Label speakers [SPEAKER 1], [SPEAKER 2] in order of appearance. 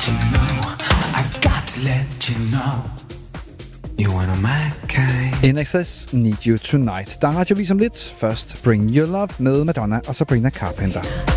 [SPEAKER 1] you know. I've got to let you know. You're one of my kind.
[SPEAKER 2] INXS Need You Tonight. Der er radiovis om lidt. Først Bring Your Love med Madonna og Sabrina Carpenter.